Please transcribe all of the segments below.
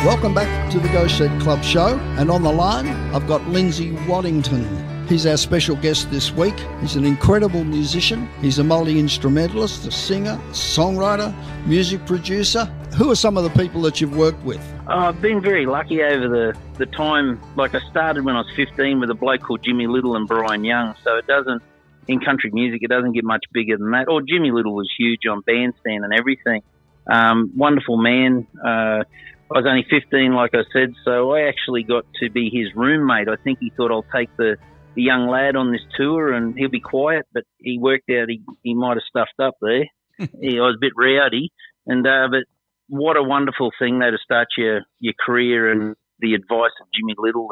Welcome back to the Go Set Club show, and on the line I've got Lindsay Waddington. He's our special guest this week. He's an incredible musician. He's a multi-instrumentalist, a singer, songwriter, music producer. Who are some of the people that you've worked with? I've been very lucky over the time. Like, I started when I was 15 with a bloke called Jimmy Little and Brian Young, so it doesn't, in country music, it doesn't get much bigger than that. Or Jimmy Little was huge on Bandstand and everything. Wonderful man. I was only 15, like I said, so I actually got to be his roommate. I think he thought, I'll take the young lad on this tour and he'll be quiet, but he worked out he might have stuffed up there. I was a bit rowdy, but what a wonderful thing though to start your career, and the advice of Jimmy Little,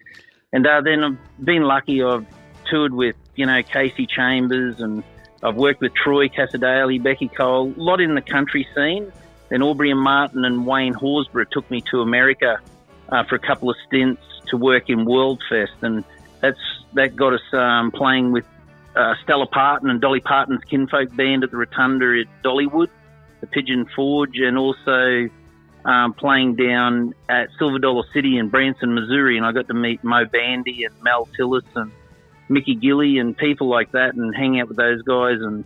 and then I've been lucky. I've toured with Casey Chambers, and I've worked with Troy Casadale, Becky Cole, a lot in the country scene. Then Aubrey and Martin and Wayne Horsburgh took me to America for a couple of stints to work in Worldfest, and that got us playing with Stella Parton and Dolly Parton's Kinfolk Band at the Rotunda at Dollywood, the Pigeon Forge, and also playing down at Silver Dollar City in Branson, Missouri. And I got to meet Mo Bandy and Mel Tillis and Mickey Gilley and people like that, and hang out with those guys. And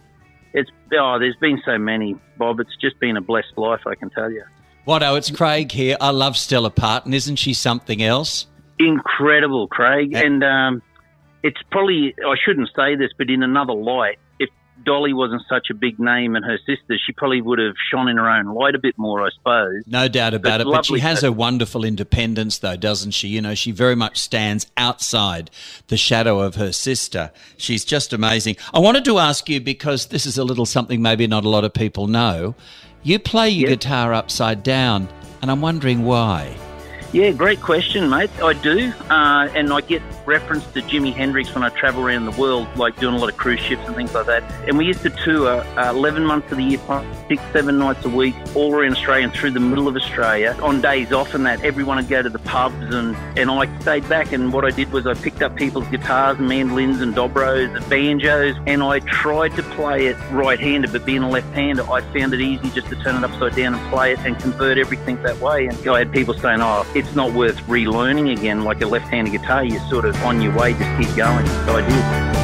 there's been so many, Bob. It's just been a blessed life, I can tell you. Watto, it's Craig here. I love Stella Parton. Isn't she something else? Incredible, Craig. And it's probably, I shouldn't say this, but in another light, if Dolly wasn't such a big name and her sister, she probably would have shone in her own light a bit more, I suppose. No doubt about it. But she has a wonderful independence, though, doesn't she? She very much stands outside the shadow of her sister. She's just amazing. I wanted to ask you, because this is a little something maybe not a lot of people know. You play your guitar upside down, and I'm wondering why. Yeah, great question, mate. I do, and I get reference to Jimi Hendrix when I travel around the world, like doing a lot of cruise ships and things like that. And we used to tour 11 months of the year, 6, 7 nights a week, all around Australia and through the middle of Australia. On days off and that, everyone would go to the pubs, and I stayed back, and what I did was I picked up people's guitars and mandolins and dobros and banjos, and I tried to play it right-handed, but being a left-hander, I found it easy just to turn it upside down and play it and convert everything that way. And I had people saying, it's not worth relearning again, like a left-handed guitar. You're sort of on your way, just keep going. So I did.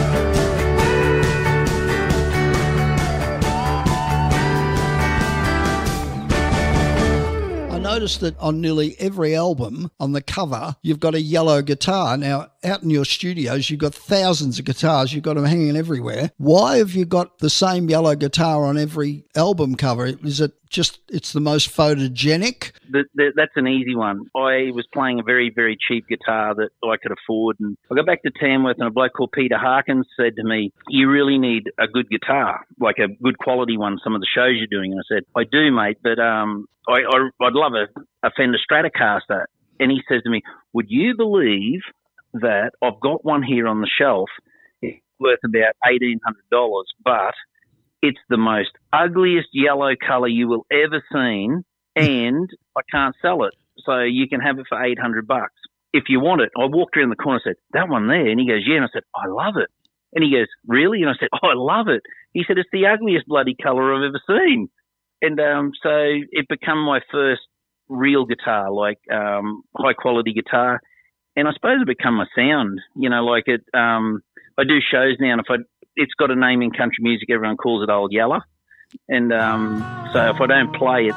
Noticed that on nearly every album, on the cover, you've got a yellow guitar. Now, out in your studios, you've got thousands of guitars. You've got them hanging everywhere. Why have you got the same yellow guitar on every album cover? Is it just it's the most photogenic? That's an easy one. I was playing a very, very cheap guitar that I could afford. And I got back to Tamworth, and a bloke called Peter Harkins said to me, you really need a good guitar, like a good quality one, some of the shows you're doing. And I said, I do, mate, but I'd love a Fender Stratocaster. And he says to me, would you believe that I've got one here on the shelf? It's worth about $1,800, but it's the most ugliest yellow colour you will ever seen, and I can't sell it. So you can have it for $800 if you want it. I walked around the corner and said, that one there? And he goes, yeah. And I said, I love it. And he goes, really? And I said, I love it. He said, it's the ugliest bloody colour I've ever seen. And so it became my first real guitar, like high quality guitar. And I suppose it became my sound, like it. I do shows now, and it's got a name in country music, everyone calls it Old Yeller. And so if I don't play it,